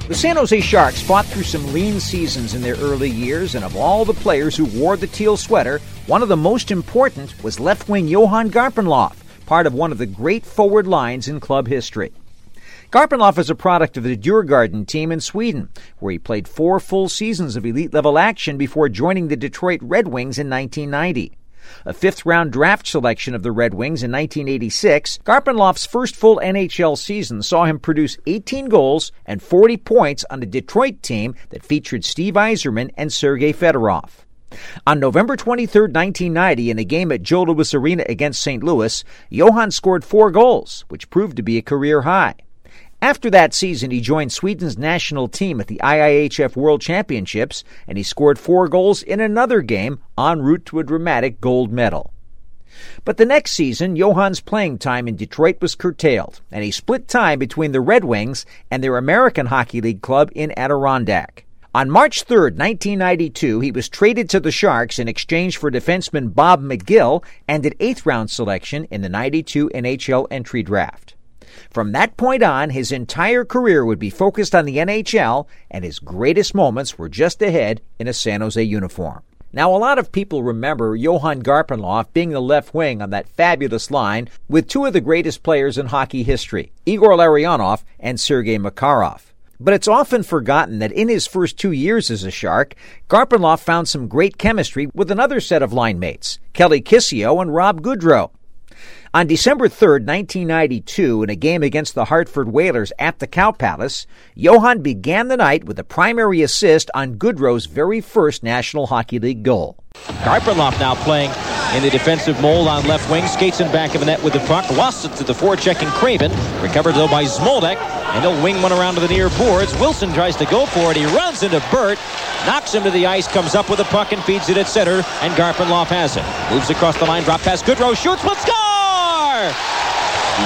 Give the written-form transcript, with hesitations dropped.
The San Jose Sharks fought through some lean seasons in their early years, and of all the players who wore the teal sweater, one of the most important was left wing Johan Garpenlov, part of one of the great forward lines in club history. Garpenlov is a product of the Djurgården team in Sweden, where he played 4 full seasons of elite-level action before joining the Detroit Red Wings in 1990. A 5th-round draft selection of the Red Wings in 1986, Garpenlov's first full NHL season saw him produce 18 goals and 40 points on a Detroit team that featured Steve Yzerman and Sergei Fedorov. On November 23, 1990, in a game at Joe Louis Arena against St. Louis, Johan scored 4 goals, which proved to be a career high. After that season, he joined Sweden's national team at the IIHF World Championships, and he scored 4 goals in another game en route to a dramatic gold medal. But the next season, Johan's playing time in Detroit was curtailed, and he split time between the Red Wings and their American Hockey League club in Adirondack. On March 3, 1992, he was traded to the Sharks in exchange for defenseman Bob McGill and an 8th-round selection in the 92 NHL entry draft. From that point on, his entire career would be focused on the NHL, and his greatest moments were just ahead in a San Jose uniform. Now, a lot of people remember Johan Garpenlov being the left wing on that fabulous line with 2 of the greatest players in hockey history, Igor Larionov and Sergei Makarov. But it's often forgotten that in his first 2 years as a Shark, Garpenlov found some great chemistry with another set of line mates, Kelly Kissio and Rob Goodrow. On December 3, 1992, in a game against the Hartford Whalers at the Cow Palace, Johan began the night with a primary assist on Goodrow's very first National Hockey League goal. Garpenlov now playing in the defensive mold on left wing, skates in back of the net with the puck, lost it to the forechecking Craven, recovered though by Zmoldek, and he'll wing one around to the near boards. Wilson tries to go for it, he runs into Burt, knocks him to the ice, comes up with the puck and feeds it at center, and Garpenlov has it. Moves across the line, drop pass, Goodrow shoots, but score!